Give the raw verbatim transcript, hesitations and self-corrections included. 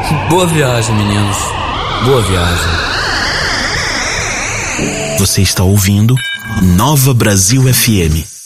Boa viagem, meninos. Boa viagem. Você está ouvindo Nova Brasil F M.